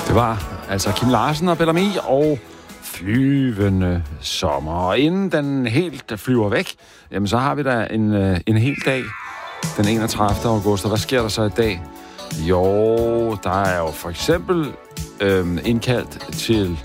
Det var altså Kim Larsen og Bellamy og Flyvende Sommer. Og inden den helt flyver væk, jamen så har vi da en hel dag, den 31. august. Og hvad sker der så i dag? Jo, der er jo for eksempel indkaldt til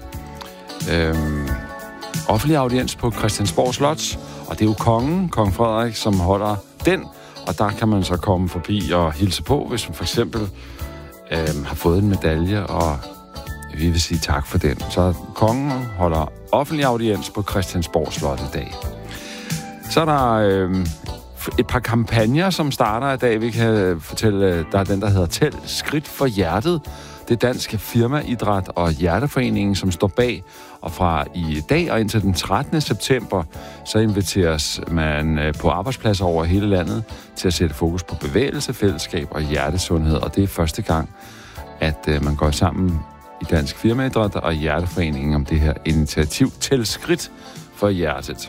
offentlig audiens på Christiansborg Slot. Og det er jo kong Frederik, som holder den. Og der kan man så komme forbi og hilse på, hvis man for eksempel har fået en medalje, og vi vil sige tak for den. Så kongen holder offentlig audiens på Christiansborg Slot i dag. Så er der et par kampagner, som starter i dag. Vi kan fortælle, der er den, der hedder Tæl Skridt for Hjertet. Det er Dansk Firmaidræt og Hjerteforeningen, som står bag. Og fra i dag og indtil den 13. september, så inviteres man på arbejdspladser over hele landet til at sætte fokus på bevægelse, fællesskab og hjertesundhed. Og det er første gang, at man går sammen i Dansk Firmaidræt og Hjerteforeningen om det her initiativ Tæl Skridt for Hjertet.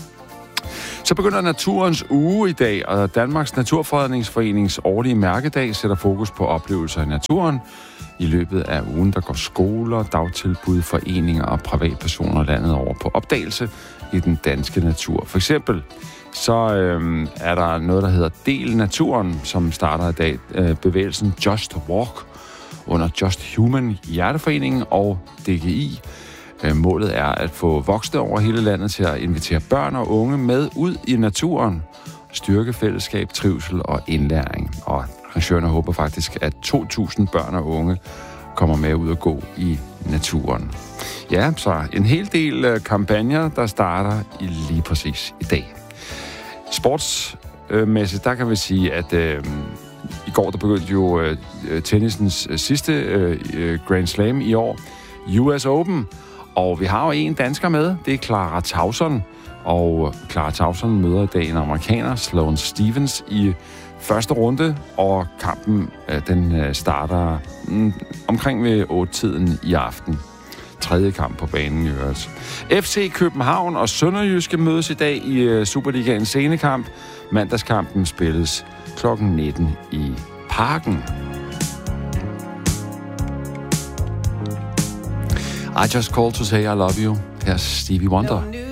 Så begynder Naturens Uge i dag, og Danmarks Naturfredningsforenings årlige mærkedag sætter fokus på oplevelser i naturen. I løbet af ugen, der går skoler, dagtilbud, foreninger og privatpersoner landet over på opdagelse i den danske natur. For eksempel så er der noget, der hedder Del Naturen, som starter i dag. Bevægelsen Just Walk under Just Human Hjerteforeningen og DGI. Målet er at få voksne over hele landet til at invitere børn og unge med ud i naturen, styrke fællesskab, trivsel og indlæring. Og arrangørerne håber faktisk, at 2.000 børn og unge kommer med ud og gå i naturen. Ja, så en hel del kampagner, der starter lige præcis i dag. Sportsmæssigt, der kan vi sige, at i går der begyndte jo tennisens sidste Grand Slam i år, US Open. Og vi har jo en dansker med, det er Clara Tauson. Og Clara Tauson møder i dag en amerikaner, Sloane Stephens, i første runde. Og kampen, den starter omkring ved 8-tiden i aften. Tredje kamp på banen i øvrigt. FC København og Sønderjyske mødes i dag i Superligaens scenekamp. Mandagskampen spilles kl. 19 i Parken. I just called to say I love you. Here's Stevie Wonder.